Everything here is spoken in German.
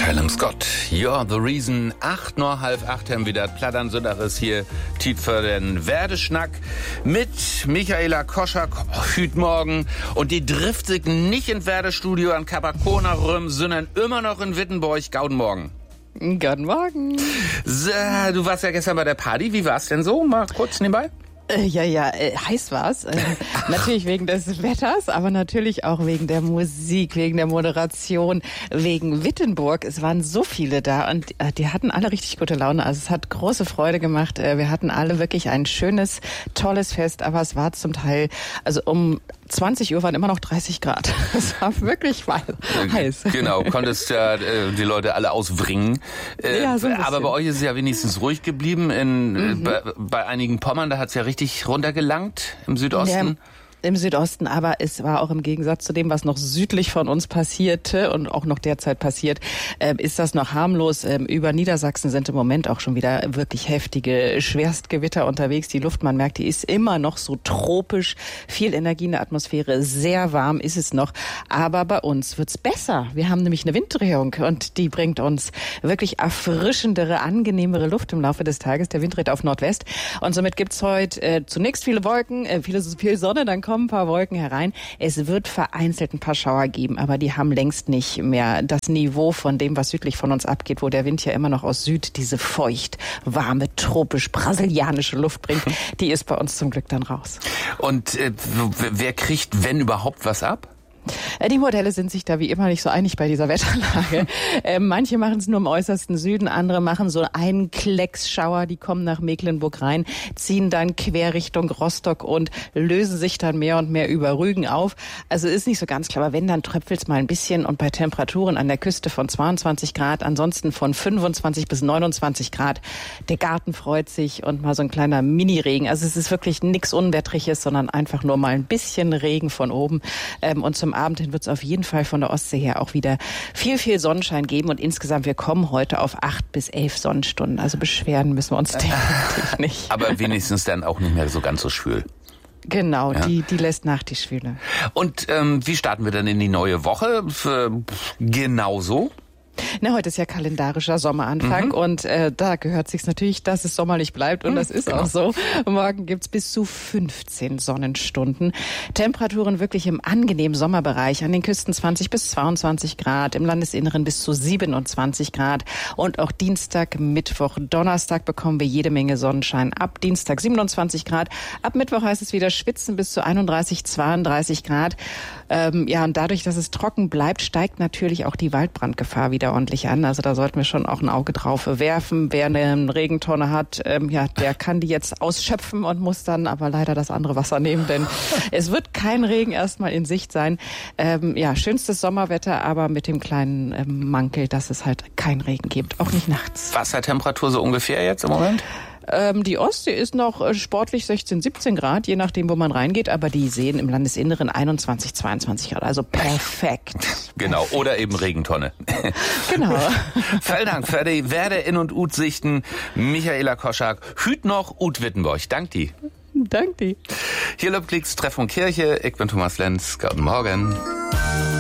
Callum Scott, You're the Reason. 8 nach halb 8 haben wir das Plattern so das hier Tiet für den Werdeschnack mit Michaela Koschak heute Morgen. Und die trifft sich nicht in Werdestudio an Kapakona rum, sondern immer noch in Wittenborg. Guten Morgen. Guten Morgen. So, du warst ja gestern bei der Party. Wie war's denn so? Mal kurz nebenbei. Heiß war's. Natürlich wegen des Wetters, aber natürlich auch wegen der Musik, wegen der Moderation, wegen Wittenborg. Es waren so viele da und die hatten alle richtig gute Laune. Also es hat große Freude gemacht. Wir hatten alle wirklich ein schönes, tolles Fest, aber es war zum Teil, also um 20 Uhr waren immer noch 30 Grad. Es war wirklich heiß. Genau, konntest ja die Leute alle auswringen. Ja, so ein bisschen. Aber bei euch ist es ja wenigstens ruhig geblieben. Bei einigen Pommern, da hat es ja richtig runtergelangt im Südosten. Ja. Im Südosten, aber es war auch im Gegensatz zu dem, was noch südlich von uns passierte und auch noch derzeit passiert, ist das noch harmlos. Über Niedersachsen sind im Moment auch schon wieder wirklich heftige Schwerstgewitter unterwegs. Die Luft, man merkt, die ist immer noch so tropisch, viel Energie in der Atmosphäre, sehr warm ist es noch. Aber bei uns wird's besser. Wir haben nämlich eine Winddrehung und die bringt uns wirklich erfrischendere, angenehmere Luft im Laufe des Tages. Der Wind dreht auf Nordwest und somit gibt's heute zunächst viele Wolken, viel Sonne, dann kommen ein paar Wolken herein. Es wird vereinzelt ein paar Schauer geben, aber die haben längst nicht mehr das Niveau von dem, was südlich von uns abgeht, wo der Wind ja immer noch aus Süd diese feucht, warme, tropisch-brasilianische Luft bringt. Die ist bei uns zum Glück dann raus. Und wer kriegt, wenn überhaupt, was ab? Die Modelle sind sich da wie immer nicht so einig bei dieser Wetterlage. Manche machen es nur im äußersten Süden, andere machen so einen Klecksschauer, die kommen nach Mecklenburg rein, ziehen dann quer Richtung Rostock und lösen sich dann mehr und mehr über Rügen auf. Also ist nicht so ganz klar, aber wenn, dann tröpfelt's mal ein bisschen und bei Temperaturen an der Küste von 22 Grad, ansonsten von 25 bis 29 Grad. Der Garten freut sich und mal so ein kleiner Mini-Regen. Also es ist wirklich nichts Unwettriges, sondern einfach nur mal ein bisschen Regen von oben. Und zum Abend hin wird es auf jeden Fall von der Ostsee her auch wieder viel Sonnenschein geben und insgesamt, wir kommen heute auf 8 bis 11 Sonnenstunden. Also beschweren müssen wir uns definitiv nicht. Aber wenigstens dann auch nicht mehr so ganz so schwül. Genau, ja. Die lässt nach, die Schwüle. Und wie starten wir dann in die neue Woche? Genauso? Na, heute ist ja kalendarischer Sommeranfang und da gehört sich's natürlich, dass es sommerlich bleibt und das ist auch so. Morgen gibt's bis zu 15 Sonnenstunden. Temperaturen wirklich im angenehmen Sommerbereich. An den Küsten 20 bis 22 Grad, im Landesinneren bis zu 27 Grad. Und auch Dienstag, Mittwoch, Donnerstag bekommen wir jede Menge Sonnenschein. Ab Dienstag 27 Grad. Ab Mittwoch heißt es wieder schwitzen bis zu 31, 32 Grad. Und dadurch, dass es trocken bleibt, steigt natürlich auch die Waldbrandgefahr wieder ordentlich an. Also da sollten wir schon auch ein Auge drauf werfen. Wer eine Regentonne hat, der kann die jetzt ausschöpfen und muss dann aber leider das andere Wasser nehmen, denn es wird kein Regen erstmal in Sicht sein. Schönstes Sommerwetter, aber mit dem kleinen Mankel, dass es halt kein Regen gibt, auch nicht nachts. Wassertemperatur so ungefähr jetzt im Moment? Die Ostsee ist noch sportlich 16, 17 Grad, je nachdem, wo man reingeht, aber die Seen im Landesinneren 21, 22 Grad, also perfekt. Genau, oder eben Regentonne. Genau. Vielen Dank für die Werde in und Ut-Sichten, Michaela Koschak, Hüt noch Ut Wittenborg. Dank die. Dank die. Hier läuft Klicks Treff und Kirche, ich bin Thomas Lenz, guten Morgen.